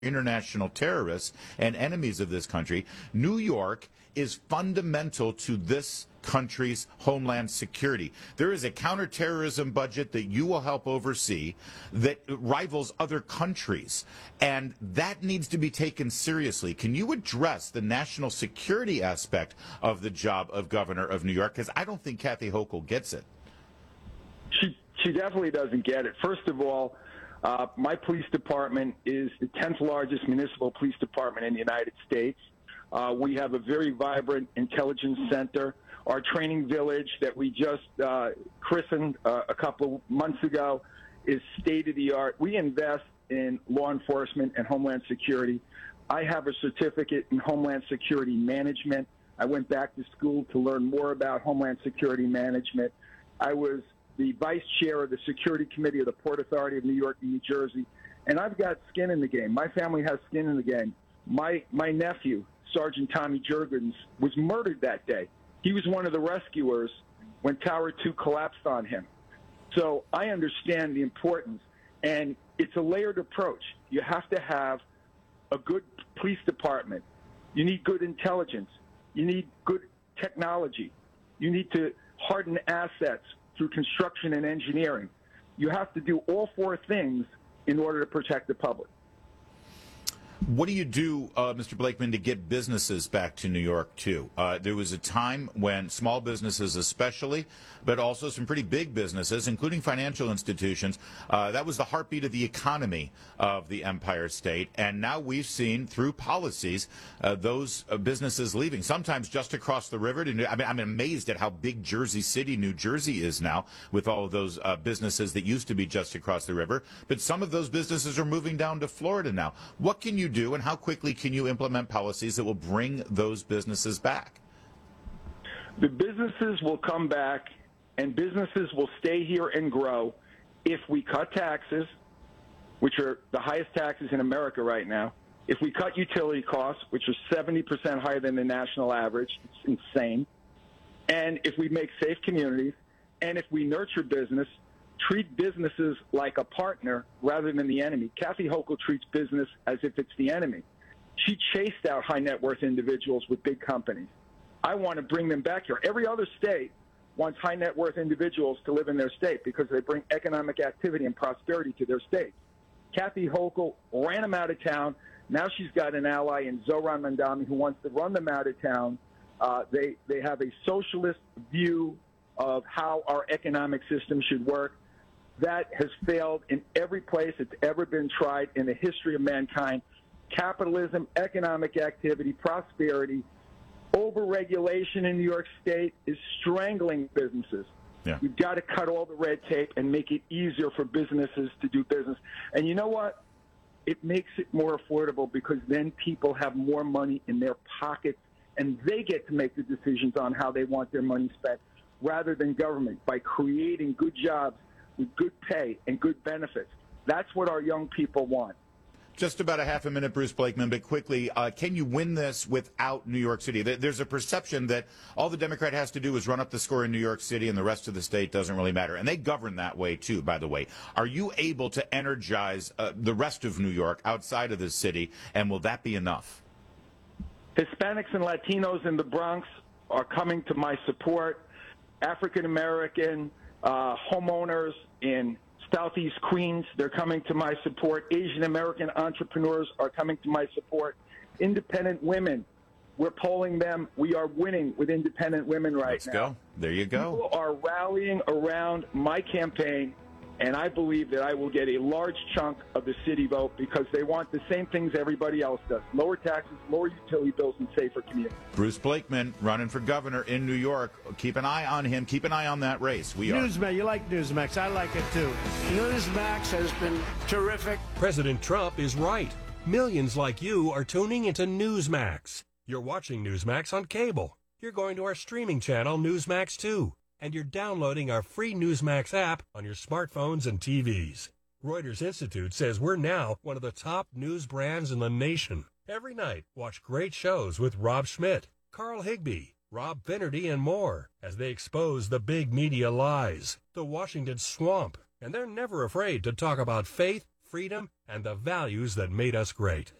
international terrorists and enemies of this country. New York is fundamental to this country's homeland security. There is a counterterrorism budget that you will help oversee that rivals other countries, and that needs to be taken seriously. Can you address the national security aspect of the job of governor of New York? Because I don't think Kathy Hochul gets it. She definitely doesn't get it. First of all, my police department is the 10th largest municipal police department in the United States. We have a very vibrant intelligence center. Our training village that we just christened a couple of months ago is state-of-the-art. We invest in law enforcement and homeland security. I have a certificate in homeland security management. I went back to school to learn more about homeland security management. I was the vice chair of the security committee of the Port Authority of New York and New Jersey, and I've got skin in the game. My family has skin in the game. My nephew, Sergeant Tommy Jurgens, was murdered that day. He was one of the rescuers when Tower 2 collapsed on him. So I understand the importance, and it's a layered approach. You have to have a good police department. You need good intelligence. You need good technology. You need to harden assets through construction and engineering. You have to do all four things in order to protect the public. What do you do, Mr. Blakeman, to get businesses back to New York, too? There was a time when small businesses especially, but also some pretty big businesses, including financial institutions, that was the heartbeat of the economy of the Empire State. And now we've seen, through policies, those businesses leaving, sometimes just across the river. I'm amazed at how big Jersey City, New Jersey is now, with all of those businesses that used to be just across the river. But some of those businesses are moving down to Florida now. What can you do, and how quickly can you implement policies that will bring those businesses back? The businesses will come back, and businesses will stay here and grow if we cut taxes, which are the highest taxes in America right now, if we cut utility costs, which are 70% higher than the national average. It's insane. And if we make safe communities, and if we nurture business, treat businesses like a partner rather than the enemy. Kathy Hochul treats business as if it's the enemy. She chased out high net worth individuals with big companies. I want to bring them back here. Every other state wants high net worth individuals to live in their state because they bring economic activity and prosperity to their state. Kathy Hochul ran them out of town. Now she's got an ally in Zohran Mamdani who wants to run them out of town. They have a socialist view of how our economic system should work. That has failed in every place it's ever been tried in the history of mankind. Capitalism, economic activity, prosperity, overregulation in New York State is strangling businesses. Yeah. You've got to cut all the red tape and make it easier for businesses to do business. And you know what? It makes it more affordable because then people have more money in their pockets and they get to make the decisions on how they want their money spent rather than government by creating good jobs with good pay and good benefits. That's what our young people want. Just about a half a minute, Bruce Blakeman, but quickly, can you win this without New York City? There's a perception that all the Democrat has to do is run up the score in New York City and the rest of the state doesn't really matter. And they govern that way, too, by the way. Are you able to energize the rest of New York outside of the city, and will that be enough? Hispanics and Latinos in the Bronx are coming to my support. African-American homeowners in Southeast Queens, they're coming to my support. Asian American entrepreneurs are coming to my support. Independent women, we're polling them. We are winning with independent women right now. Let's go. There you go. People are rallying around my campaign, and I believe that I will get a large chunk of the city vote because they want the same things everybody else does. Lower taxes, lower utility bills, and safer communities. Bruce Blakeman running for governor in New York. Keep an eye on him. Keep an eye on that race. We are. Newsmax, you like Newsmax. I like it, too. Newsmax has been terrific. President Trump is right. Millions like you are tuning into Newsmax. You're watching Newsmax on cable. You're going to our streaming channel, Newsmax 2. And you're downloading our free Newsmax app on your smartphones and TVs. Reuters Institute says we're now one of the top news brands in the nation. Every night, watch great shows with Rob Schmidt, Carl Higbie, Rob Finnerty, and more as they expose the big media lies, the Washington swamp. And they're never afraid to talk about faith, freedom and the values that made us great.